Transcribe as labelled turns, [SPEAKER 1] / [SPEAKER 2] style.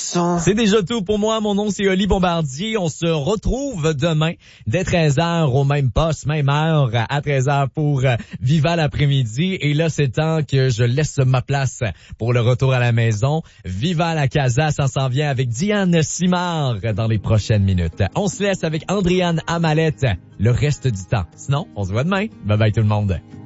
[SPEAKER 1] chanson.
[SPEAKER 2] C'est déjà tout pour moi. Mon nom, c'est Oli Bombardier. On se retrouve demain dès 13h au même poste, même heure, à 13h pour Viva l'après-midi. Et là, c'est temps que je laisse ma place pour le retour à la maison. Viva la Casa, ça s'en vient avec Diane Simard dans les prochaines minutes. On se laisse avec Andréane Amalette le reste du temps. Sinon, on se voit demain. Bye bye tout le monde.